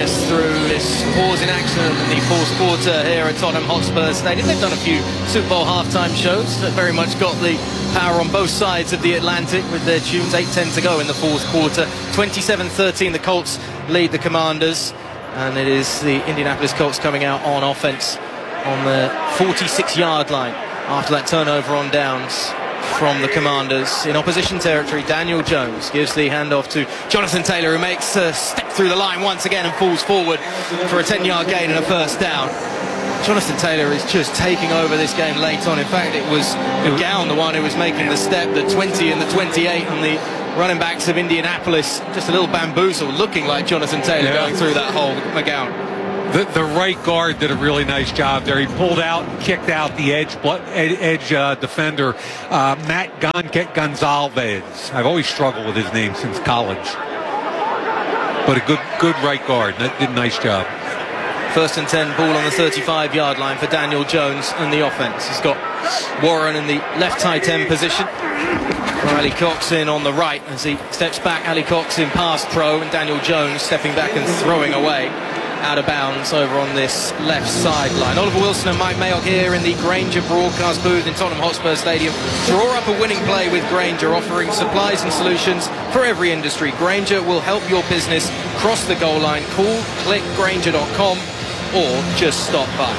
progress through this pause in action in the fourth quarter here at Tottenham Hotspur Stadium. They've done a few Super Bowl halftime shows that very much got the power on both sides of the Atlantic with their tunes. 8:10 to go in the fourth quarter. 27-13, the Colts lead the Commanders. And it is the Indianapolis Colts coming out on offense on the 46-yard line after that turnover on downs from the Commanders. In opposition territory, Daniel Jones gives the handoff to Jonathan Taylor, who makes a step through the line once again and falls forward for a 10-yard gain and a first down. Jonathan Taylor is just taking over this game late on. In fact, it was McGowan, the one who was making the step, the 20 and the 28 on the running backs of Indianapolis. Just a little bamboozle, looking like Jonathan Taylor going through that hole, McGowan. The right guard did a really nice job there. He pulled out and kicked out the edge defender, Matt Gonzalez. I've always struggled with his name since college. But a good right guard. That did a nice job. First and 10, ball on the 35-yard line for Daniel Jones and the offense. He's got Warren in the left tight end position. Ali Cox in on the right as he steps back. Ali Cox in pass pro, and Daniel Jones stepping back and throwing away out of bounds over on this left sideline. Oliver Wilson and Mike Mayock here in the Grainger broadcast booth in Tottenham Hotspur Stadium. Draw up a winning play with Grainger, offering supplies and solutions for every industry. Grainger will help your business cross the goal line. Call, click Grainger.com or just stop by.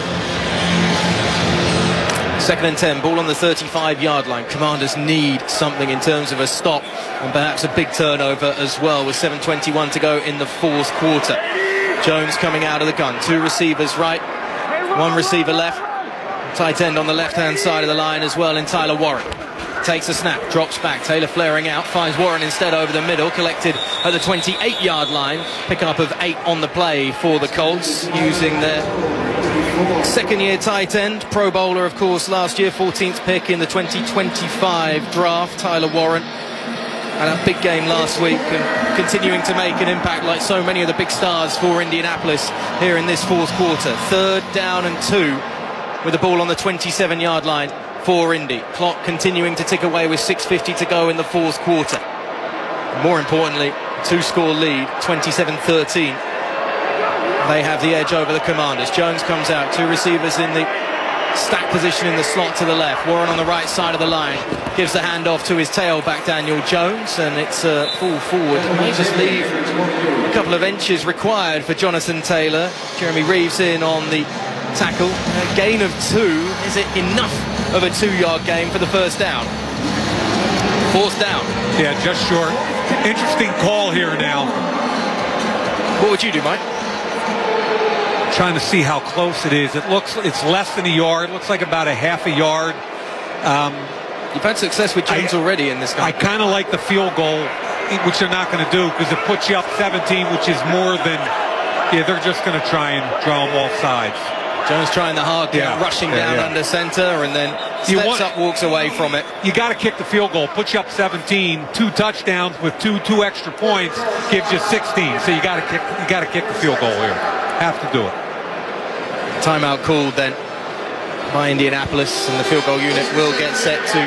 Second and 10, ball on the 35-yard line. Commanders need something in terms of a stop and perhaps a big turnover as well, with 7:21 to go in the fourth quarter. Jones coming out of the gun. Two receivers right, one receiver left. Tight end on the left-hand side of the line as well in Tyler Warren. Takes a snap, drops back. Taylor flaring out, finds Warren instead over the middle. Collected at the 28-yard line. Pickup of 8 on the play for the Colts, using their second-year tight end. Pro Bowler, of course, last year. 14th pick in the 2025 draft, Tyler Warren. And a big game last week, and continuing to make an impact like so many of the big stars for Indianapolis here in this fourth quarter. 3rd down and 2 with the ball on the 27-yard line for Indy. Clock continuing to tick away with 6:50 to go in the fourth quarter. More importantly, 2-score lead, 27-13. They have the edge over the Commanders. Jones comes out, 2 receivers in the stack position in the slot to the left. Warren on the right side of the line gives the handoff to his tailback Daniel Jones, and it's a full forward. May just leave a couple of inches required for Jonathan Taylor. Jeremy Reeves in on the tackle. A gain of 2. Is it enough of a 2-yard gain for the first down? Fourth down. Yeah, just short. Interesting call here now. What would you do, Mike? Trying to see how close it is. It's less than a yard. Looks like about a half a yard. You've had success with Jones already in this game. I kind of like the field goal, which they're not going to do, because it puts you up 17, which is more than. Yeah, they're just going to try and draw them off sides. Jones trying the hard count, rushing down under center, and then steps up, walks away from it. You got to kick the field goal. Put you up 17. 2 touchdowns with two extra points gives you 16. So you got to kick the field goal here. Have to do it. Timeout called then by Indianapolis, and the field goal unit will get set to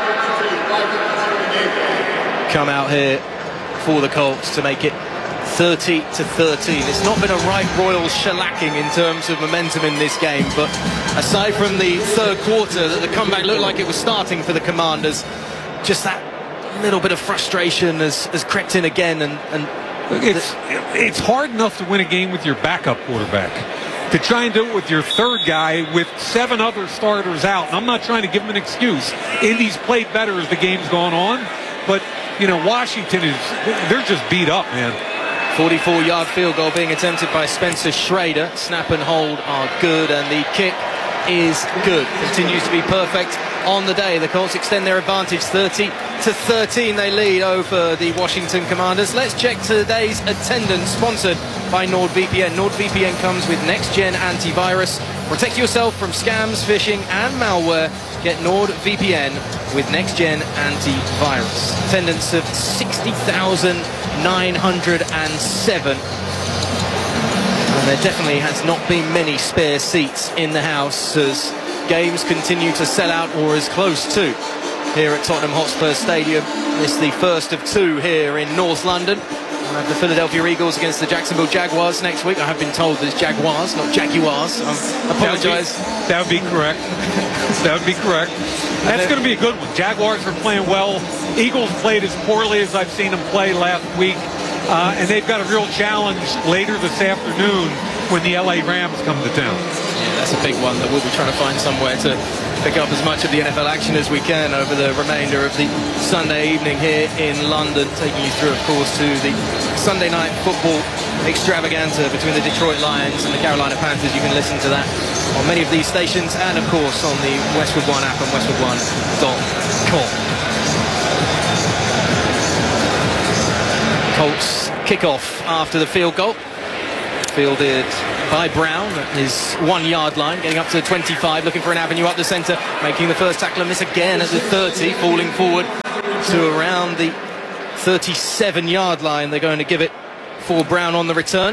come out here for the Colts to make it 30-13. It's not been a right royal shellacking in terms of momentum in this game, but aside from the third quarter, that the comeback looked like it was starting for the Commanders, just that little bit of frustration has crept in again. And it's hard enough to win a game with your backup quarterback. To try and do it with your third guy with 7 other starters out. And I'm not trying to give him an excuse. Indy's played better as the game's gone on. But, Washington they're just beat up, man. 44-yard field goal being attempted by Spencer Schrader. Snap and hold are good, and the kick is good. Continues to be perfect on the day. The Colts extend their advantage 30-13. They lead over the Washington Commanders. Let's check today's attendance, sponsored by NordVPN. NordVPN comes with next-gen antivirus. Protect yourself from scams, phishing, and malware. Get NordVPN with next-gen antivirus. Attendance of 60,907. And there definitely has not been many spare seats in the house as games continue to sell out, or as close to, here at Tottenham Hotspur Stadium. This is the first of 2 here in North London. We'll have the Philadelphia Eagles against the Jacksonville Jaguars next week. I have been told there's Jaguars, not Jaguars. I apologise. That would be correct. That would be correct. That's going to be a good one. Jaguars are playing well. Eagles played as poorly as I've seen them play last week. And they've got a real challenge later this afternoon when the LA Rams come to town. Yeah, that's a big one that we'll be trying to find somewhere to pick up as much of the NFL action as we can over the remainder of the Sunday evening here in London, taking you through, of course, to the Sunday night football extravaganza between the Detroit Lions and the Carolina Panthers. You can listen to that on many of these stations and, of course, on the Westwood One app and westwood1.com. Colts kick-off after the field goal. Fielded by Brown at his 1 yard line, getting up to the 25, looking for an avenue up the centre, making the first tackle and miss again at the 30, falling forward to around the 37 yard line. They're going to give it for Brown on the return.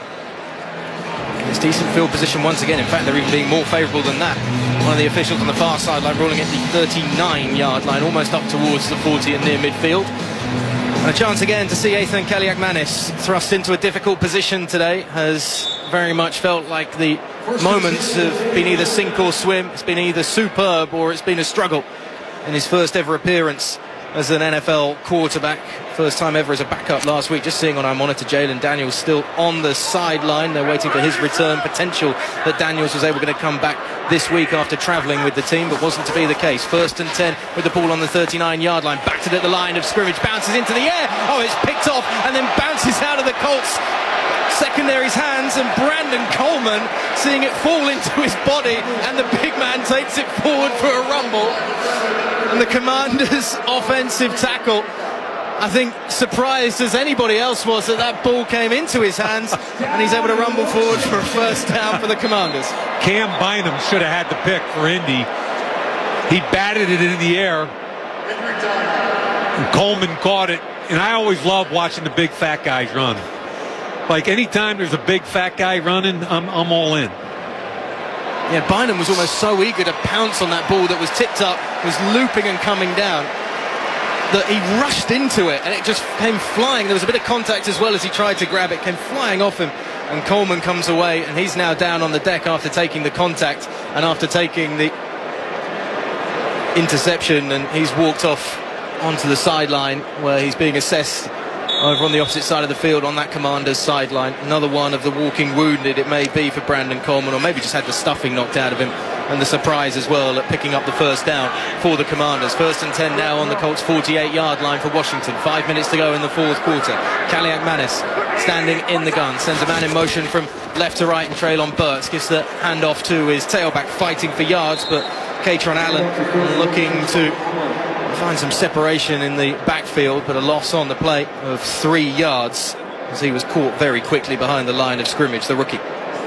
It's decent field position once again. In fact, they're even being more favourable than that. One of the officials on the far sideline ruling at the 39 yard line, almost up towards the 40 and near midfield. And a chance again to see Ethan Kaliakmanis thrust into a difficult position today. Has very much felt like the moments have been either sink or swim. It's been either superb or it's been a struggle in his first ever appearance as an NFL quarterback. First time ever as a backup last week. Just seeing on our monitor, Jalen Daniels still on the sideline. They're waiting for his return. Potential that Daniels was able to come back this week after travelling with the team, but wasn't to be the case. 1st and 10 with the ball on the 39 yard line. Backed it at the line of scrimmage. Bounces into the air. Oh, it's picked off and then bounces out of the Colts secondary's hands, and Brandon Coleman seeing it fall into his body, and the big man takes it forward for a rumble. And the Commanders' offensive tackle, I think, surprised as anybody else was that that ball came into his hands, and he's able to rumble forward for a first down for the Commanders. Cam Bynum should have had the pick for Indy. He batted it in the air, and Coleman caught it. And I always love watching the big fat guys run. Like, anytime there's a big fat guy running, I'm all in. Yeah, Bynum was almost so eager to pounce on that ball that was tipped up, was looping and coming down, that he rushed into it and it just came flying. There was a bit of contact as well as he tried to grab it, came flying off him, and Coleman comes away, and he's now down on the deck after taking the contact and after taking the interception, and he's walked off onto the sideline where he's being assessed over on the opposite side of the field on that Commander's sideline. Another one of the walking wounded, it may be, for Brandon Coleman, or maybe just had the stuffing knocked out of him, and the surprise as well at picking up the first down for the Commanders. 1st and 10 now on the Colts 48 yard line for Washington. 5 minutes to go in the 4th quarter. Kaliakmanis standing in the gun, sends a man in motion from left to right, and Treylon Burks gives the handoff to his tailback, fighting for yards, but Katron Allen looking to find some separation in the backfield, but a loss on the play of 3 yards as he was caught very quickly behind the line of scrimmage, the rookie.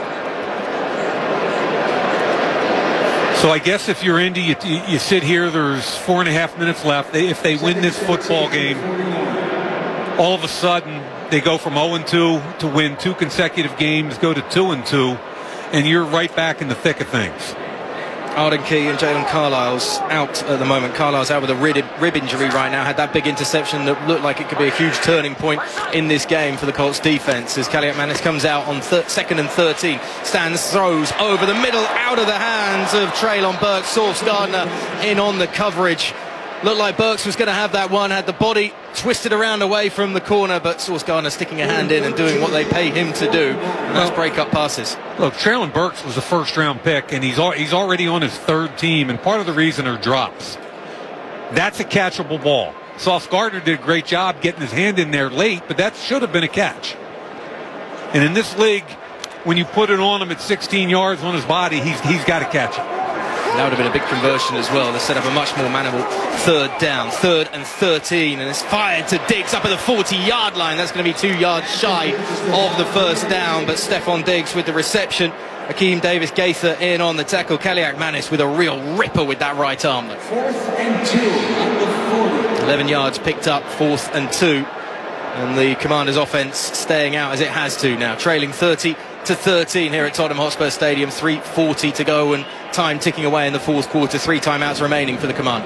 So I guess if you're Indy, you sit here, there's 4.5 minutes left. If they win this football game, all of a sudden they go from 0-2 to win 2 consecutive games, go to 2-2, and you're right back in the thick of things. Arden Key and Jalen Carlisle's out at the moment. Carlisle's out with a rib injury right now. Had that big interception that looked like it could be a huge turning point in this game for the Colts defense, as Kaliakmanis comes out on 2nd and 13. Stands, throws over the middle, out of the hands of Treylon Burks. Sauce Gardner in on the coverage. Looked like Burks was going to have that one, had the body twisted around away from the corner, but Sauce Gardner sticking a hand in and doing what they pay him to do, and that's break up passes. Look, Treylon Burks was a first-round pick, and he's already on his 3rd team, and part of the reason are drops. That's a catchable ball. Sauce Gardner did a great job getting his hand in there late, but that should have been a catch. And in this league, when you put it on him at 16 yards on his body, he's got to catch it. That would have been a big conversion as well to set up a much more manageable 3rd down. 3rd and 13, and it's fired to Diggs up at the 40-yard line. That's going to be 2 yards shy of the first down, but Stephon Diggs with the reception. Akeem Davis-Gaither in on the tackle. Kaliakmanis with a real ripper with that right arm. 4th and 2 on the 40. 11 yards picked up, 4th and 2. And the Commanders' offense staying out as it has to now, trailing 30-13 here at Tottenham Hotspur Stadium. 3:40 to go and time ticking away in the 4th quarter. 3 timeouts remaining for the Commanders.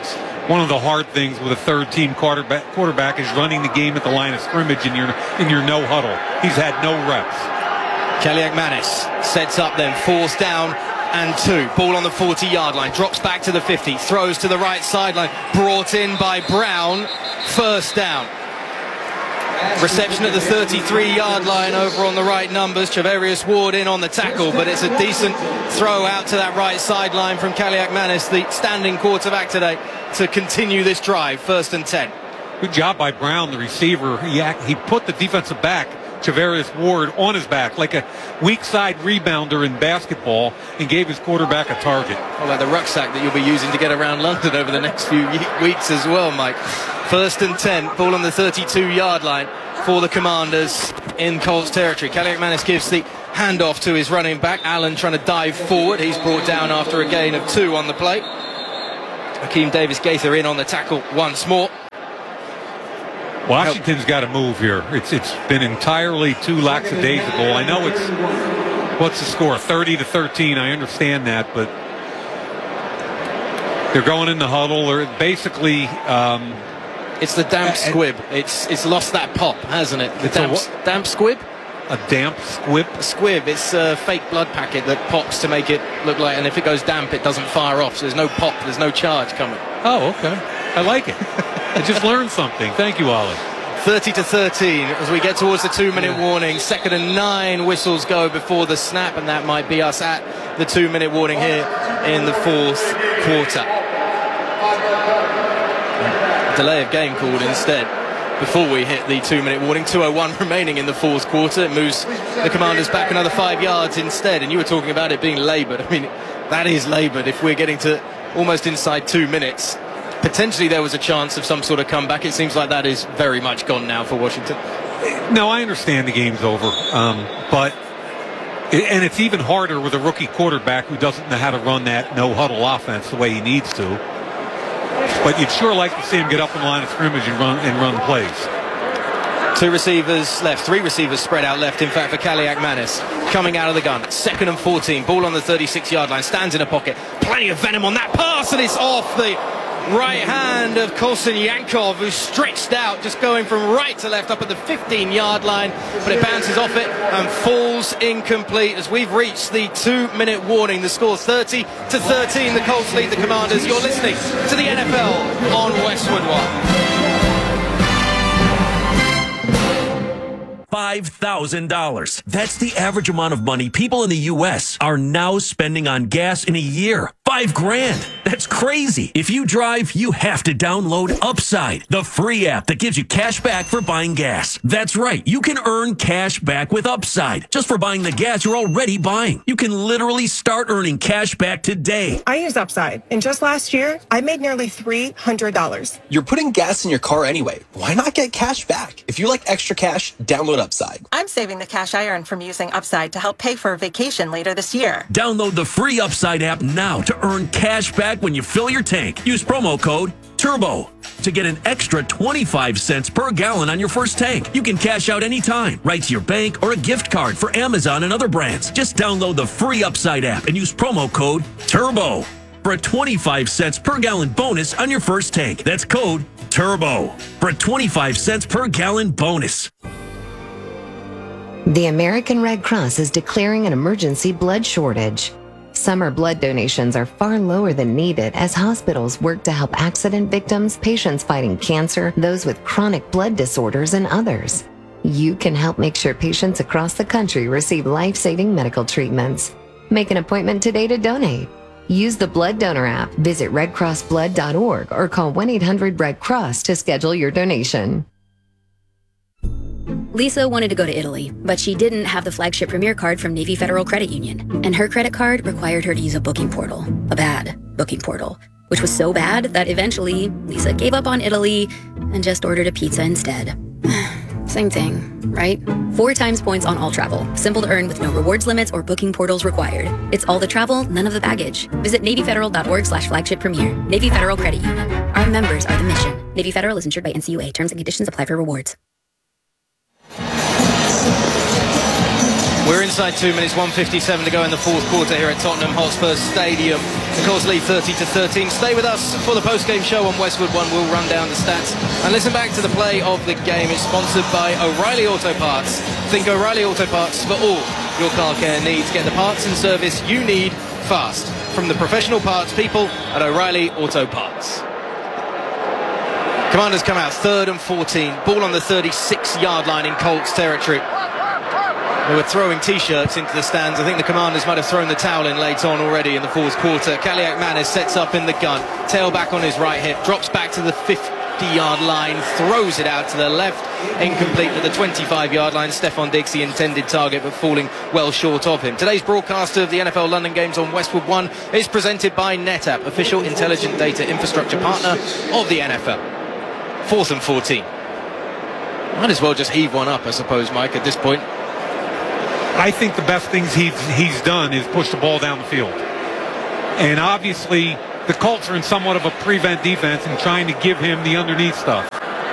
one of the hard things with a third-team quarterback is running the game at the line of scrimmage in your no huddle. He's had no reps. Kaliakmanis sets up then, 4th down and 2. Ball on the 40-yard line, drops back to the 50, throws to the right sideline, brought in by Brown, 1st down. Reception at the 33-yard line over on the right numbers. Chavarius Ward in on the tackle, but it's a decent throw out to that right sideline from Kaliakmanis, the standing quarterback today, to continue this drive. 1st and 10. Good job by Brown, the receiver. He put the defensive back, Chavarius Ward, on his back like a weak side rebounder in basketball and gave his quarterback a target. Well, like the rucksack that you'll be using to get around London over the next few weeks as well, Mike. 1st and 10, ball on the 32-yard line for the Commanders in Colts territory. Kaliakmanis gives the handoff to his running back. Allen trying to dive forward. He's brought down after a gain of 2 on the play. Akeem Davis-Gaither in on the tackle once more. Washington's got to move here. It's been entirely too lackadaisical. I know what's the score? 30-13. I understand that, but they're going in the huddle. They're basically it's the damp squib. It's lost that pop, hasn't it? The damp squib? A damp squib? A squib. It's a fake blood packet that pops to make it look like, and if it goes damp, it doesn't fire off. So there's no pop. There's no charge coming. Oh, okay. I like it. I just learned something. Thank you, Ollie. 30-13 as we get towards the 2-minute warning. 2nd and 9 whistles go before the snap, and that might be us at the 2-minute warning here in the 4th quarter. Delay of game called instead before we hit the 2-minute warning. 2:01 remaining in the 4th quarter. It moves the Commanders back another 5 yards instead. And you were talking about it being laboured. I mean, that is laboured. If we're getting to almost inside 2 minutes, potentially there was a chance of some sort of comeback. It seems like that is very much gone now for Washington. No, I understand the game's over, but it's even harder with a rookie quarterback who doesn't know how to run that no-huddle offense the way he needs to. But you'd sure like to see him get up in the line of scrimmage and run plays. 2 receivers left, 3 receivers spread out left, in fact, for Kaliakmanis. Coming out of the gun, 2nd and 14, ball on the 36-yard line, stands in a pocket. Plenty of venom on that pass, and it's off the right hand of Colson Yankov, who's stretched out, just going from right to left up at the 15-yard line, but it bounces off it and falls incomplete as we've reached the 2-minute warning. The score 30-13. The Colts lead the Commanders. You're listening to the NFL on Westwood One. $5,000. That's the average amount of money people in the U.S. are now spending on gas in a year. $5,000. That's crazy. If you drive, you have to download Upside, the free app that gives you cash back for buying gas. That's right. You can earn cash back with Upside just for buying the gas you're already buying. You can literally start earning cash back today. I use Upside, and just last year, I made nearly $300. You're putting gas in your car anyway. Why not get cash back? If you like extra cash, download Upside. I'm saving the cash I earn from using Upside to help pay for a vacation later this year. Download the free Upside app now to earn cash back when you fill your tank. Use promo code TURBO to get an extra 25 cents per gallon on your first tank. You can cash out anytime, right to your bank or a gift card for Amazon and other brands. Just download the free Upside app and use promo code TURBO for a 25 cents per gallon bonus on your first tank. That's code TURBO for a 25 cents per gallon bonus. The American Red Cross is declaring an emergency blood shortage. Summer blood donations are far lower than needed as hospitals work to help accident victims, patients fighting cancer, those with chronic blood disorders, and others. You can help make sure patients across the country receive life-saving medical treatments. Make an appointment today to donate. Use the Blood Donor app, visit redcrossblood.org, or call 1-800-RED-CROSS to schedule your donation. Lisa wanted to go to Italy, but she didn't have the flagship Premier card from Navy Federal Credit Union, and her credit card required her to use a booking portal, a bad booking portal, which was so bad that eventually Lisa gave up on Italy and just ordered a pizza instead. Same thing, right? 4 times points on all travel. Simple to earn with no rewards limits or booking portals required. It's all the travel, none of the baggage. Visit NavyFederal.org/flagship premier. Navy Federal Credit Union. Our members are the mission. Navy Federal is insured by NCUA. Terms and conditions apply for rewards. We're inside 2 minutes, 1:57 to go in the 4th quarter here at Tottenham Hotspur Stadium The Colts lead 30-13. Stay with us for the post-game show on Westwood One. We'll run down the stats and listen back to the play of the game. It's sponsored by O'Reilly Auto Parts. Think O'Reilly Auto Parts for all your car care needs. Get the parts and service you need fast from the professional parts people at O'Reilly Auto Parts. Commanders come out 3rd and 14. Ball on the 36-yard line in Colts territory. They were throwing T-shirts into the stands. I think the Commanders might have thrown the towel in late on already in the fourth quarter. Kaliakmanis sets up in the gun. Tailback on his right hip. Drops back to the 50-yard line. Throws it out to the left. Incomplete at the 25-yard line. Stefon Diggs, the intended target, but falling well short of him. Today's broadcast of the NFL London games on Westwood One is presented by NetApp, official intelligent data infrastructure partner of the NFL. 4th and 14. Might as well just heave one up, I suppose, Mike, at this point. I think the best things he's done is push the ball down the field. And obviously, the Colts are in somewhat of a prevent defense and trying to give him the underneath stuff.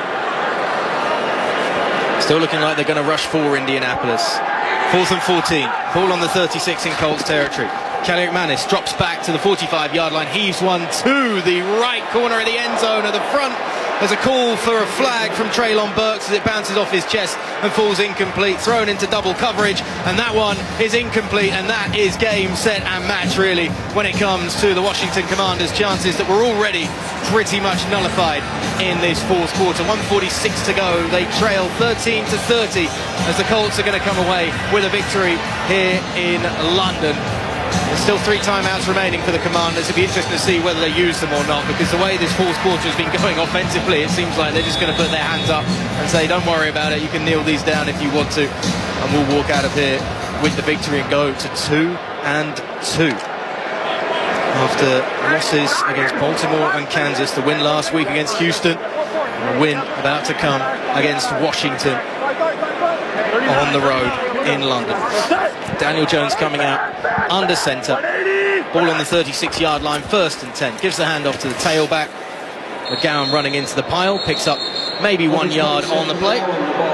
Still looking like they're going to rush for Indianapolis. 4th and 14. Ball on the 36 in Colts territory. Kaliakmanis drops back to the 45-yard line. Heaves one to the right corner of the end zone at the front. There's a call for a flag from Treylon Burks as it bounces off his chest and falls incomplete, thrown into double coverage, and that one is incomplete, and that is game, set, and match, really, when it comes to the Washington Commanders' chances that were already pretty much nullified in this fourth quarter. 1:46 to go. They trail 13-30 as the Colts are going to come away with a victory here in London. There's still 3 timeouts remaining for the Commanders. It'll be interesting to see whether they use them or not, because the way this fourth quarter has been going offensively, it seems like they're just going to put their hands up and say, don't worry about it, you can kneel these down if you want to, and we'll walk out of here with the victory and go to 2-2. After losses against Baltimore and Kansas, the win last week against Houston, and a win about to come against Washington on the road in London. Daniel Jones coming out under centre. Ball on the 36-yard line, 1st and 10. Gives the handoff to the tailback. McGowan running into the pile. Picks up maybe 1 yard on the play.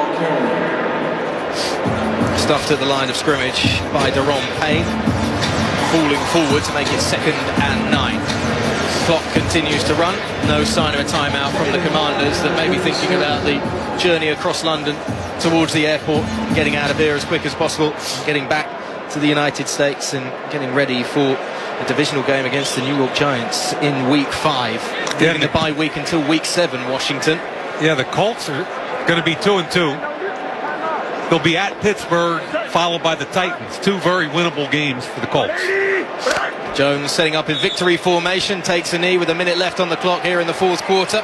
Stuffed at the line of scrimmage by Daron Payne. Falling forward to make it 2nd and 9. Clock continues to run. No sign of a timeout from the Commanders that may be thinking about the journey across London towards the airport, getting out of here as quick as possible, getting back to the United States and getting ready for a divisional game against the New York Giants in week 5. Leaving the bye week until week 7, Washington. Yeah, the Colts are going to be 2-2. They'll be at Pittsburgh, followed by the Titans. 2 very winnable games for the Colts. Jones setting up in victory formation, takes a knee with a minute left on the clock here in the fourth quarter.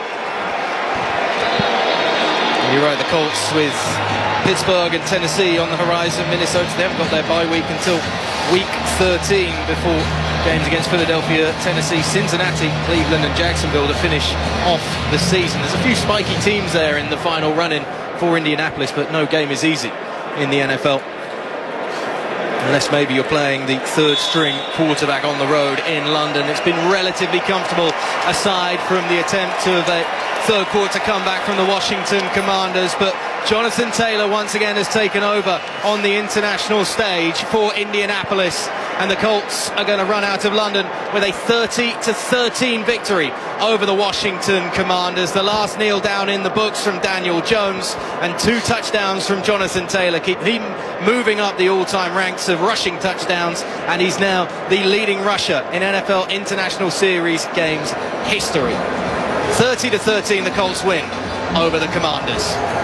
You're right, the Colts with Pittsburgh and Tennessee on the horizon. Minnesota, they haven't got their bye week until week 13 before games against Philadelphia, Tennessee, Cincinnati, Cleveland and Jacksonville to finish off the season. There's a few spiky teams there in the final run-in for Indianapolis, but no game is easy in the NFL. Unless maybe you're playing the 3rd string quarterback on the road in London. It's been relatively comfortable aside from the attempt of a 3rd quarter comeback from the Washington Commanders, but Jonathan Taylor once again has taken over on the international stage for Indianapolis, and the Colts are going to run out of London with a 30-13 victory over the Washington Commanders. The last kneel down in the books from Daniel Jones, and 2 touchdowns from Jonathan Taylor keep him moving up the all-time ranks of rushing touchdowns, and he's now the leading rusher in NFL International Series games history. 30-13, the Colts win over the Commanders.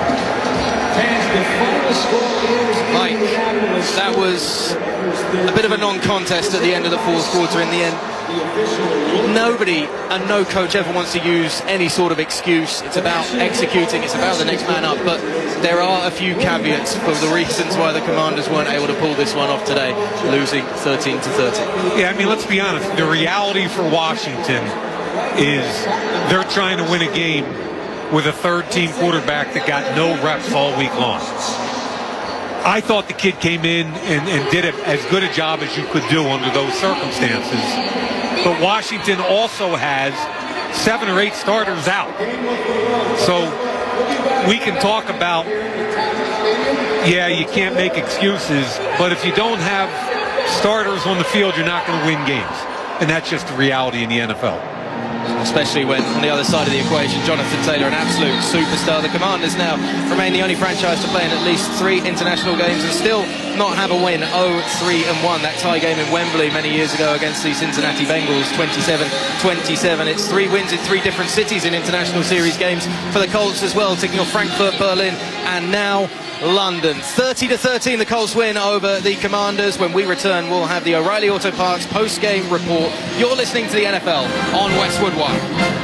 Mike, that was a bit of a non-contest at the end of the fourth quarter. In the end, nobody and no coach ever wants to use any sort of excuse. It's about executing, it's about the next man up, but there are a few caveats for the reasons why the Commanders weren't able to pull this one off today, losing 13-30. Yeah, I mean, let's be honest, the reality for Washington is they're trying to win a game with a 3rd-team quarterback that got no reps all week long. I thought the kid came in and did as good a job as you could do under those circumstances. But Washington also has 7 or 8 starters out. So we can talk about, yeah, you can't make excuses, but if you don't have starters on the field, you're not going to win games. and that's just the reality in the NFL. Especially when, on the other side of the equation, Jonathan Taylor, an absolute superstar. The Commanders now remain the only franchise to play in at least 3 international games and still not have a win. 0-3-1. That tie game in Wembley many years ago against the Cincinnati Bengals, 27-27. It's 3 wins in 3 different cities in international series games for the Colts as well, taking off Frankfurt, Berlin, and now London. 30-13 the Colts win over the Commanders. When we return, we'll have the O'Reilly Auto Parts post-game report. You're listening to the NFL on Westwood One.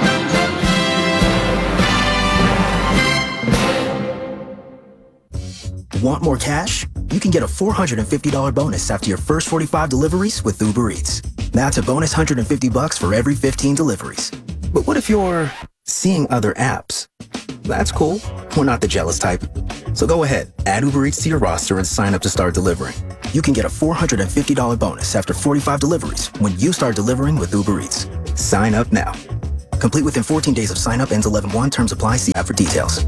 Want more cash? You can get a $450 bonus after your first 45 deliveries with Uber Eats. That's a bonus $150 for every 15 deliveries. But what if you're seeing other apps? That's cool. We're not the jealous type. So go ahead, add Uber Eats to your roster and sign up to start delivering. You can get a $450 bonus after 45 deliveries when you start delivering with Uber Eats. Sign up now. Complete within 14 days of sign up, ends 11/1. Terms apply. See app for details.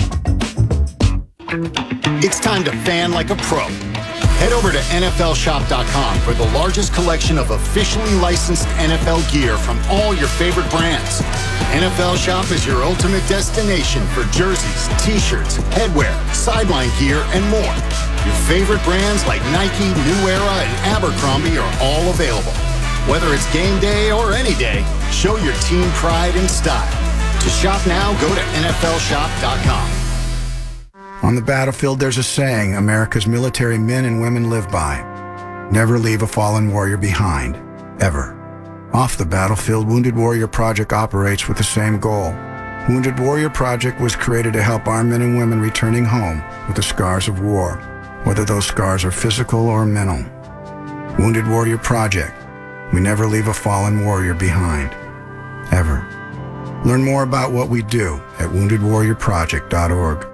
It's time to fan like a pro. Head over to NFLshop.com for the largest collection of officially licensed NFL gear from all your favorite brands. NFL Shop is your ultimate destination for jerseys, t-shirts, headwear, sideline gear, and more. Your favorite brands like Nike, New Era, and Abercrombie are all available. Whether it's game day or any day, show your team pride and style. To shop now, go to NFLshop.com. On the battlefield, there's a saying America's military men and women live by. Never leave a fallen warrior behind, ever. Off the battlefield, Wounded Warrior Project operates with the same goal. Wounded Warrior Project was created to help our men and women returning home with the scars of war, whether those scars are physical or mental. Wounded Warrior Project. We never leave a fallen warrior behind, ever. Learn more about what we do at woundedwarriorproject.org.